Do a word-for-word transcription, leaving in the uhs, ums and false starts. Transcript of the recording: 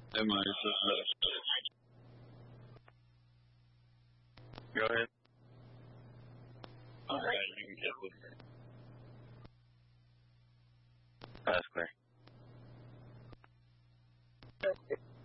Never mind, it's just left. Go ahead. All right, you can get it. That's clear.